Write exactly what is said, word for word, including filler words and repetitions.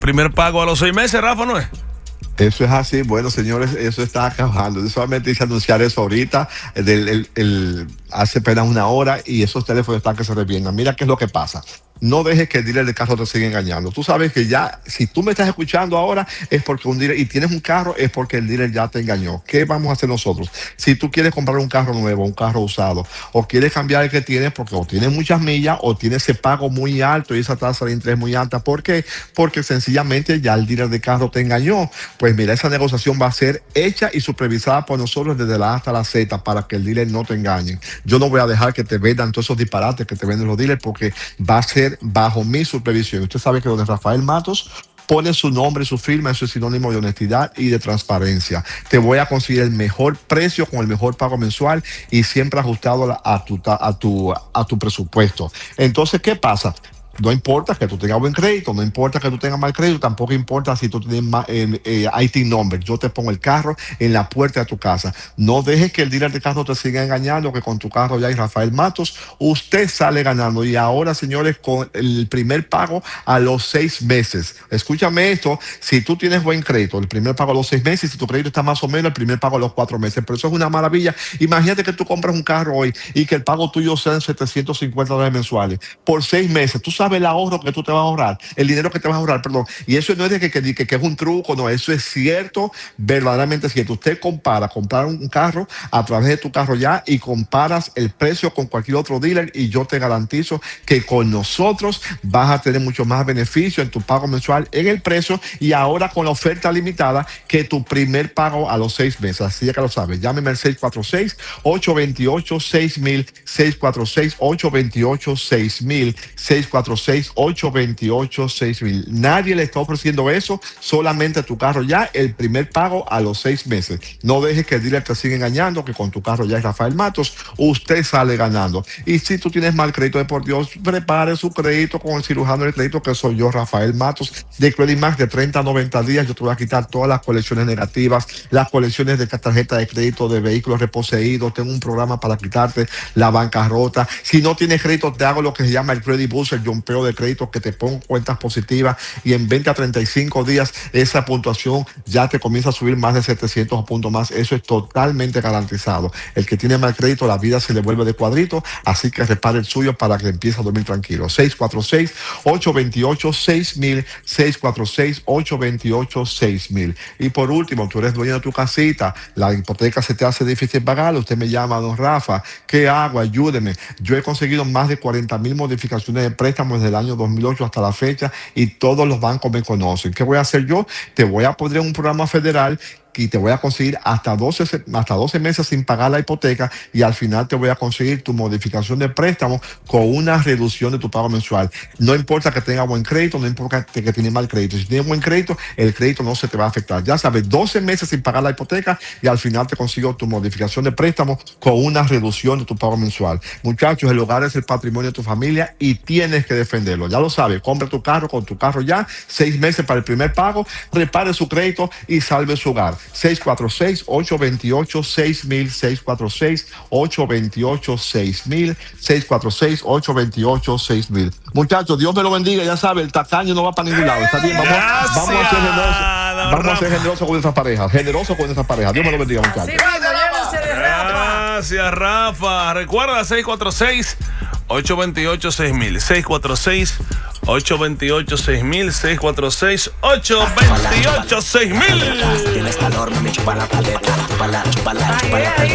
Primer pago a los seis meses, Rafa, ¿no es? Eso es así. Bueno, señores, eso está acabando. Yo solamente hice anunciar eso ahorita, del, el, el, hace apenas una hora, y esos teléfonos están que se revientan. Mira qué es lo que pasa. No dejes que el dealer de carro te siga engañando. Tú sabes que ya, si tú me estás escuchando ahora, es porque un dealer, y tienes un carro, es porque el dealer ya te engañó. ¿Qué vamos a hacer nosotros? Si tú quieres comprar un carro nuevo, un carro usado, o quieres cambiar el que tienes porque o tienes muchas millas, o tienes ese pago muy alto y esa tasa de interés muy alta. ¿Por qué? Porque sencillamente ya el dealer de carro te engañó. Pues mira, esa negociación va a ser hecha y supervisada por nosotros desde la A hasta la Z para que el dealer no te engañe. Yo no voy a dejar que te vendan todos esos disparates que te venden los dealers, porque va a ser bajo mi supervisión. Usted sabe que donde Rafael Matos pone su nombre y su firma, eso es sinónimo de honestidad y de transparencia. Te voy a conseguir el mejor precio con el mejor pago mensual y siempre ajustado a tu, a tu, a tu presupuesto. Entonces, ¿qué pasa? No importa que tú tengas buen crédito, no importa que tú tengas mal crédito, tampoco importa si tú tienes eh, eh, I T number. Yo te pongo el carro en la puerta de tu casa. No dejes que el dealer de carro te siga engañando, que con tu carro ya hay Rafael Matos, usted sale ganando. Y ahora, señores, con el primer pago a los seis meses. Escúchame esto, si tú tienes buen crédito, el primer pago a los seis meses, si tu crédito está más o menos, el primer pago a los cuatro meses. Pero eso es una maravilla. Imagínate que tú compras un carro hoy y que el pago tuyo sea en setecientos cincuenta dólares mensuales por seis meses. Tú sabes el ahorro que tú te vas a ahorrar, el dinero que te vas a ahorrar, perdón. Y eso no es de que, que, que, que es un truco, no, eso es cierto, verdaderamente cierto. Usted compara, comprar un carro a través de tu carro ya y comparas el precio con cualquier otro dealer, y yo te garantizo que con nosotros vas a tener mucho más beneficio en tu pago mensual, en el precio, y ahora con la oferta limitada que tu primer pago a los seis meses. Así ya que lo sabes, llámeme al seis cuatro seis, ocho dos ocho, seis mil, seis cuatro seis, ocho dos ocho, seis mil, seis cuatro seis, ocho dos ocho, seis mil. Nadie le está ofreciendo eso, solamente tu carro ya, el primer pago a los seis meses. No dejes que el dealer te siga engañando, que con tu carro ya es Rafael Matos, usted sale ganando. Y si tú tienes mal crédito, de por Dios, prepare su crédito con el cirujano del crédito, que soy yo, Rafael Matos, de Credit Max, de treinta a noventa días. Yo te voy a quitar todas las colecciones negativas, las colecciones de tarjeta de crédito de vehículos reposeídos. Tengo un programa para quitarte la bancarrota. Si no tienes crédito, te hago lo que se llama el Credit Boost, el jumpeo de crédito, que te pongo cuentas positivas, y en veinte a treinta y cinco días esa puntuación ya te comienza a subir más de setecientos puntos más. Eso es totalmente garantizado. El que tiene mal crédito, la vida se le vuelve de cuadrito, así que repare el suyo para que empiece a dormir tranquilo. seis cuatro seis, ocho dos ocho, seis mil, seis cuatro seis, ocho dos ocho, seis mil. Y por último, tú eres dueño de tu casita, la hipoteca se te hace difícil pagarla, usted me llama, don Rafa, ¿qué hago? Ayúdeme. Yo he conseguido más de cuarenta mil modificaciones de préstamos desde el año dos mil ocho hasta la fecha, y todos los bancos me conocen. ¿Qué voy a hacer yo? Te voy a poner un programa federal y te voy a conseguir hasta doce, hasta doce meses sin pagar la hipoteca, y al final te voy a conseguir tu modificación de préstamo con una reducción de tu pago mensual. No importa que tenga buen crédito, no importa que, que tiene mal crédito. Si tienes buen crédito, el crédito no se te va a afectar. Ya sabes, doce meses sin pagar la hipoteca, y al final te consigo tu modificación de préstamo con una reducción de tu pago mensual. Muchachos, el hogar es el patrimonio de tu familia y tienes que defenderlo. Ya lo sabes, compra tu carro con tu carro ya, seis meses para el primer pago, repare su crédito y salve su hogar. seis cuatro seis, ocho dos ocho, seis mil, seis cuatro seis, ocho dos ocho, seis mil, seis cuatro seis, ocho dos ocho, seis mil. Muchachos, Dios me lo bendiga. Ya sabe, el tacaño no va para ningún lado. Está bien, vamos, vamos a ser generosos. Vamos a ser generosos con nuestras parejas. Generosos con nuestras parejas. Dios me lo bendiga, muchachos. Gracias, Rafa. Recuerda, seis cuatro seis, ocho dos ocho, seis mil, seis cuatro seis, ocho dos ocho, seis mil, seis cuatro seis, ocho dos ocho, seis mil. Tienes calor, me chupa la paleta, chupa la, chupa la, chupa la.